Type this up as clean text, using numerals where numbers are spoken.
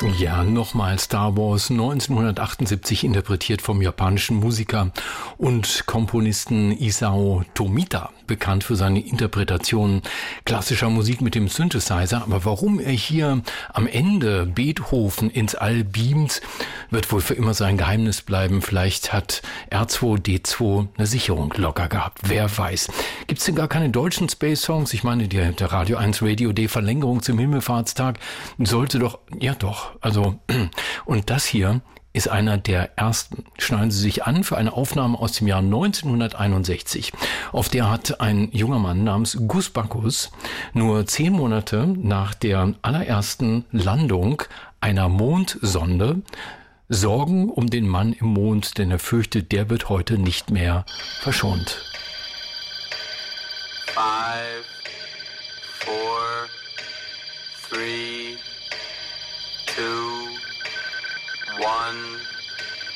Ja, nochmal Star Wars 1978, interpretiert vom japanischen Musiker und Komponisten Isao Tomita, bekannt für seine Interpretation klassischer Musik mit dem Synthesizer. Aber warum er hier am Ende Beethoven ins All beamt, wird wohl für immer sein Geheimnis bleiben. Vielleicht hat R2D2 eine Sicherung locker gehabt, wer weiß. Gibt's denn gar keine deutschen Space-Songs? Ich meine, der Radio 1 Radio D Verlängerung zum Himmelfahrtstag sollte doch, ja doch, also, und das hier ist einer der ersten. Schneiden Sie sich an für eine Aufnahme aus dem Jahr 1961. Auf der hat ein junger Mann namens Gus Backus nur 10 Monate nach der allerersten Landung einer Mondsonde Sorgen um den Mann im Mond, denn er fürchtet, der wird heute nicht mehr verschont. 5, 4, 3, 2, 1